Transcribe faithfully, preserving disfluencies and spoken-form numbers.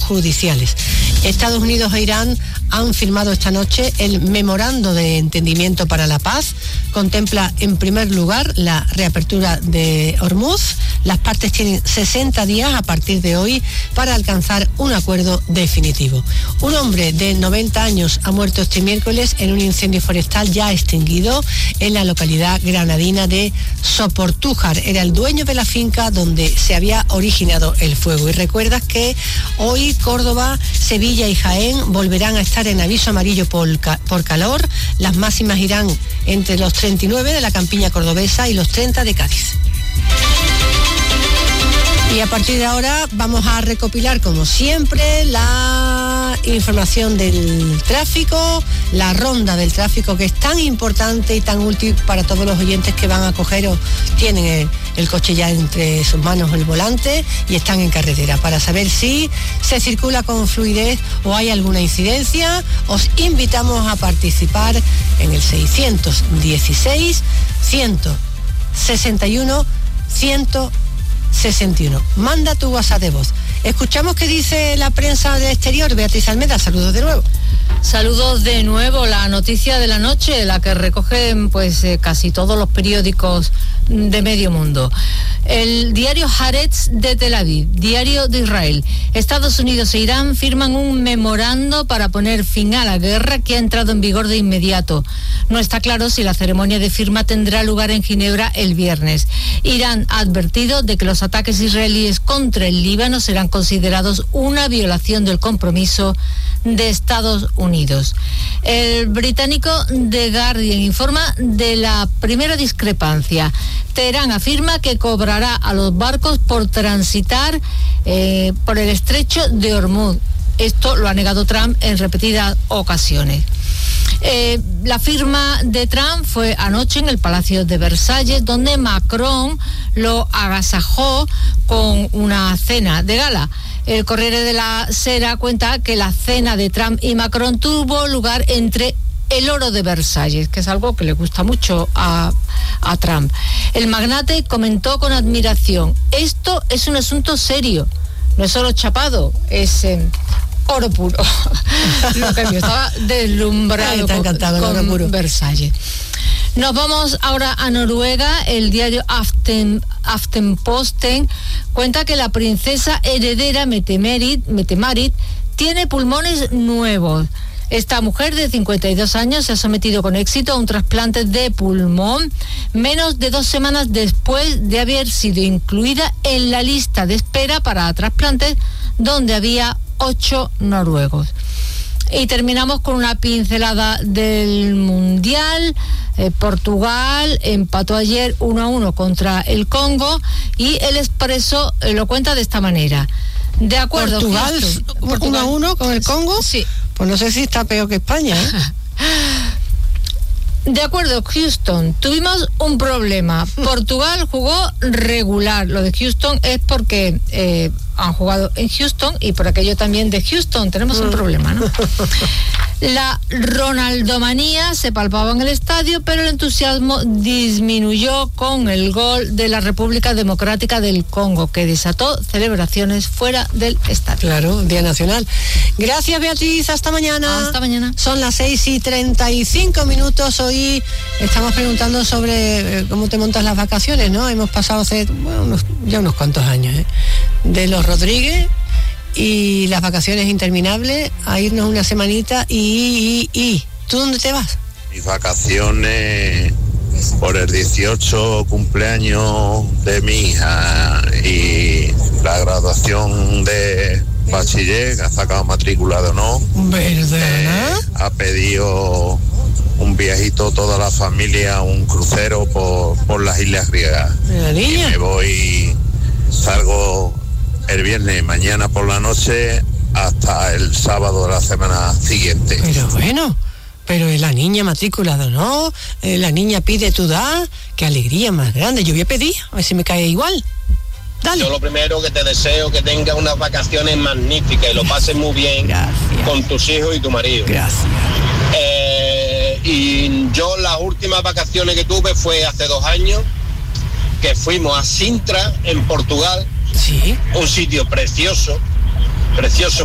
judiciales. Estados Unidos e Irán han firmado esta noche el Memorando de Entendimiento para la Paz. Contempla, en primer lugar, la reapertura de Hormuz. Las partes tienen sesenta días a partir de hoy para alcanzar un acuerdo definitivo. Un hombre de noventa años ha muerto este miércoles en un incendio forestal ya extinguido en la localidad granadina de Soportújar. Era el dueño de la finca donde se había originado el fuego. Y recuerdas que hoy Córdoba, Sevilla y Jaén volverán a estar en aviso amarillo por, ca- por calor. Las máximas irán entre los treinta y nueve de la campiña cordobesa y los treinta de Cádiz. Y a partir de ahora vamos a recopilar, como siempre, la información del tráfico, la ronda del tráfico, que es tan importante y tan útil para todos los oyentes que van a coger o tienen el, el coche ya entre sus manos, el volante, y están en carretera, para saber si se circula con fluidez o hay alguna incidencia. Os invitamos a participar en el seiscientos dieciséis, ciento sesenta y uno, ciento sesenta y uno. Manda tu WhatsApp de voz. Escuchamos qué dice la prensa del exterior. Beatriz Almeda, saludos de nuevo. Saludos de nuevo. La noticia de la noche, la que recogen pues eh, casi todos los periódicos de medio mundo. El diario Haaretz de Tel Aviv, diario de Israel. Estados Unidos e Irán firman un memorando para poner fin a la guerra que ha entrado en vigor de inmediato. No está claro si la ceremonia de firma tendrá lugar en Ginebra el viernes. Irán ha advertido de que los ataques israelíes contra el Líbano serán considerados una violación del compromiso de Estados Unidos. El británico The Guardian informa de la primera discrepancia. Teherán afirma que cobrará a los barcos por transitar eh, por el estrecho de Hormuz. Esto lo ha negado Trump en repetidas ocasiones. Eh, la firma de Trump fue anoche en el Palacio de Versalles, donde Macron lo agasajó con una cena de gala. El Corriere de la Sera cuenta que la cena de Trump y Macron tuvo lugar entre el oro de Versalles, que es algo que le gusta mucho a, a Trump. El magnate comentó con admiración: esto es un asunto serio, no es oro chapado, es eh, oro puro. Lo que me estaba deslumbrado Ay, con, con puro. Versalles. Nos vamos ahora a Noruega. El diario Aften, Aftenposten cuenta que la princesa heredera Mette-Marit, Mette-Marit tiene pulmones nuevos. Esta mujer de cincuenta y dos años se ha sometido con éxito a un trasplante de pulmón menos de dos semanas después de haber sido incluida en la lista de espera para trasplantes, donde había ocho noruegos. Y terminamos con una pincelada del Mundial. Eh, Portugal empató ayer uno a uno contra el Congo y el Expreso eh, lo cuenta de esta manera. De acuerdo, Portugal, Portugal uno a uno con el Congo. Sí. Pues no sé si está peor que España, ¿eh? De acuerdo, Houston, tuvimos un problema. Portugal jugó regular. Lo de Houston es porque eh, han jugado en Houston y por aquello también de Houston tenemos un problema, ¿no? La ronaldomanía se palpaba en el estadio, pero el entusiasmo disminuyó con el gol de la República Democrática del Congo, que desató celebraciones fuera del estadio. Claro, Día Nacional. Gracias, Beatriz, hasta mañana. Hasta mañana. Son las seis y treinta y cinco minutos. Hoy estamos preguntando sobre eh, cómo te montas las vacaciones, ¿no? Hemos pasado hace bueno, unos, ya unos cuantos años, ¿eh? De los Rodríguez y las vacaciones interminables a irnos una semanita y, y, y ¿tú dónde te vas? Mis vacaciones por el dieciocho cumpleaños de mi hija y la graduación de bachiller, que ha sacado matrícula de honor. ¿Verdad? Eh, ha pedido un viajito toda la familia, un crucero por, por las islas griegas. ¿La niña? Y me voy, salgo el viernes, mañana por la noche, hasta el sábado de la semana siguiente. Pero bueno, pero la niña matriculada, ¿no? Eh, la niña pide tu edad, qué alegría más grande. Yo voy a pedir, a ver si me cae igual. Dale. Yo lo primero que te deseo que tengas unas vacaciones magníficas y lo pases muy bien. Gracias. Con tus hijos y tu marido. Gracias. Eh, y yo las últimas vacaciones que tuve fue hace dos años, que fuimos a Sintra, en Portugal. Sí. Un sitio precioso, precioso.